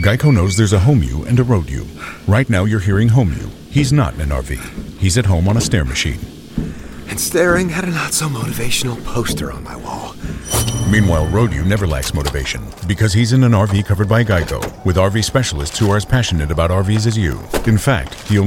Geico knows there's a home you and a road you. Right now you're hearing home you. He's not in an RV. He's at home on a stair machine. And staring at a not-so-motivational poster on my wall. Meanwhile, road you never lacks motivation because he's in an RV covered by Geico with RV specialists who are as passionate about RVs as you. In fact, he